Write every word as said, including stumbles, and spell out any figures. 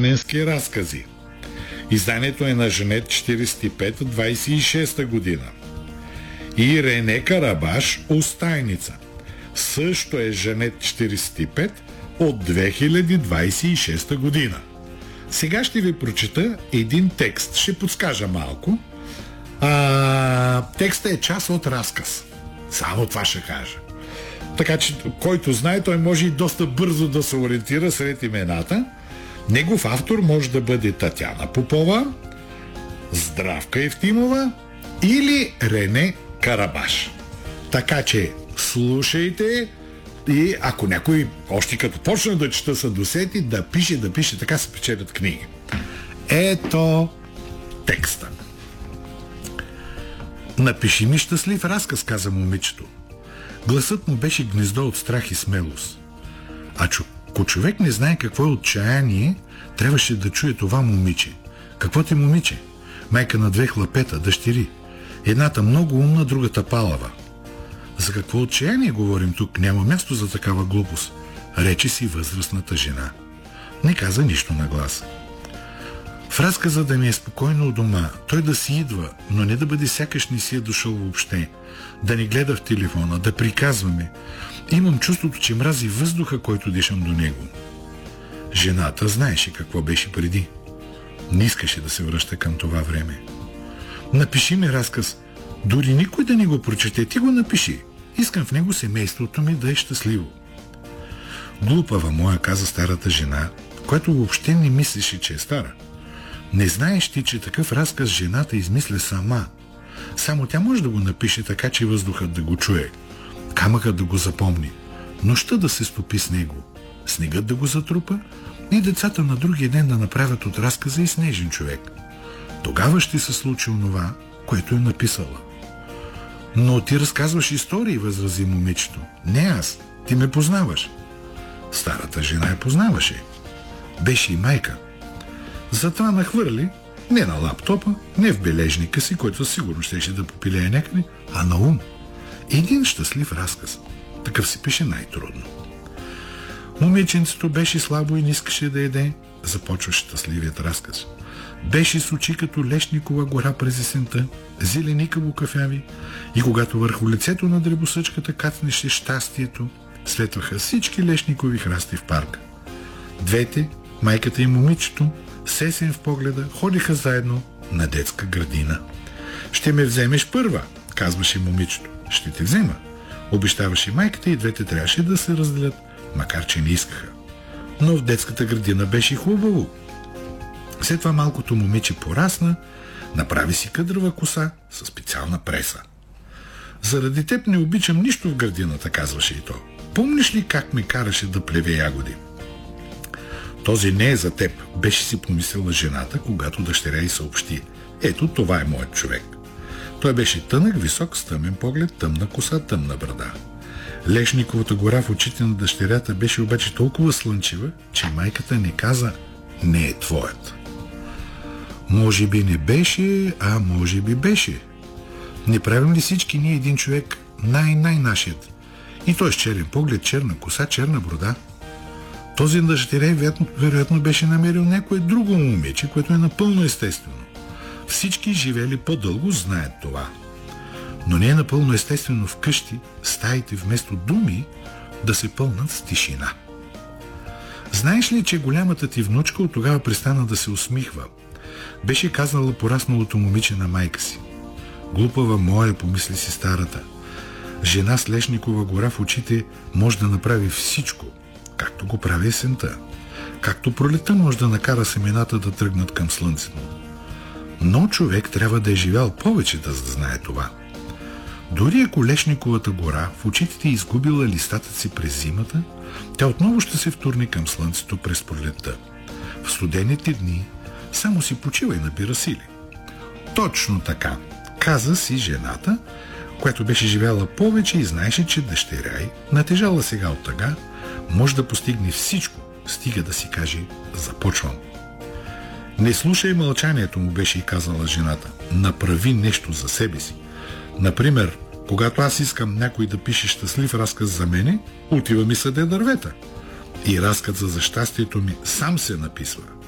Варненски разкази. Изданието е на Женет четиридесет и пет, двадесет и шеста година. И Рене Карабаш Устайница. Също е Женет четиридесет и пет от две хиляди двадесет и шеста година. Сега ще ви прочета един текст. Ще подскажа малко. А, текстът е част от разказ. Само това ще кажа. Така че, който знае, той може и доста бързо да се ориентира сред имената. Негов автор може да бъде Татяна Попова, Здравка Евтимова или Рене Карабаш. Така че, слушайте и ако някой още като почне да чета се досети, да пише, да пише, така се печелят книги. Ето текста. Напиши ми щастлив разказ, каза момичето. Гласът му беше гнездо от страх и смелост. А ако човек не знае какво е отчаяние, трябваше да чуе това момиче. Какво ти момиче? Майка на две хлапета, дъщери. Едната много умна, другата палава. За какво отчаяние говорим тук? Няма място за такава глупост. Рече си възрастната жена. Не каза нищо на глас. В разказа да ми е спокойно у дома, той да си идва, но не да бъде сякаш не си е дошъл въобще, да не гледа в телефона, да приказваме. Имам чувството, че мрази въздуха, който дишам до него. Жената знаеше какво беше преди. Не искаше да се връща към това време. Напиши ми разказ. Дори никой да не го прочете, ти го напиши. Искам в него семейството ми да е щастливо. Глупава моя, каза старата жена, която въобще не мислеше, че е стара. Не знаеш ти, че такъв разказ жената измисля сама. Само тя може да го напише така, че въздухът да го чуе, камъкът да го запомни, нощта да се стопи с него, снегът да го затрупа и децата на другия ден да направят от разказа и снежен човек. Тогава ще се случи онова, което е написала. Но ти разказваш истории, възрази момичето. Не аз, ти ме познаваш. Старата жена я познаваше. Беше и майка. Затова нахвърли не на лаптопа, не в бележника си, който сигурно щеше да попилее някъде, а на ум. Един щастлив разказ. Такъв се пише най-трудно. Момиченцето беше слабо и не искаше да еде. Започва щастливият разказ. Беше с очи като Лешникова гора през есента, зеленикаво кафяви, и когато върху лицето на дребосъчката кацнеше щастието, светваха всички Лешникови храсти в парка. Двете, майката и момичето, сесен в погледа, ходиха заедно на детска градина. Ще ме вземеш първа, казваше момичето. Ще те взема. Обещаваше майката и двете трябваше да се разделят, макар че не искаха. Но в детската градина беше хубаво. След това малкото момиче порасна, направи си къдрава коса със специална преса. Заради теб не обичам нищо в градината, казваше и то. Помниш ли как ме караше да плеве ягоди? Този не е за теб, беше си помислила жената, когато дъщеря й съобщи. Ето, това е моят човек. Той беше тънък, висок, с тъмен поглед, тъмна коса, тъмна брада. Лешниковата гора в очите на дъщерята беше обаче толкова слънчева, че майката не каза «не е твоят». Може би не беше, а може би беше. Не правим ли всички ние един човек най-най-нашият? И той с черен поглед, черна коса, черна брода. Този дъщеря вероятно, вероятно беше намерил някое друго момиче, което е напълно естествено. Всички живели по-дълго, знаят това. Но не е напълно естествено вкъщи стаите вместо думи да се пълнат с тишина. Знаеш ли, че голямата ти внучка от тогава престана да се усмихва? Беше казала порасналото момиче на майка си. Глупава моя, помисли си старата. Жена с Лешникова гора в очите може да направи всичко, както го прави есента. Както пролета може да накара семената да тръгнат към слънцето. Но човек трябва да е живял повече, да знае това. Дори ако Лешниковата гора в очите ти изгубила листата си през зимата, тя отново ще се втурне към слънцето през пролетта. В студените дни само си почива и набира сили. Точно така, каза си жената, която беше живяла повече и знаеше, че дъщеря й, натежала сега от тъга, може да постигне всичко, стига да си каже «започвам». Не слушай мълчанието, му беше и казала жената. Направи нещо за себе си. Например, когато аз искам някой да пише щастлив разказ за мене, отива ми съде дървета. И разказът за щастието ми сам се написва.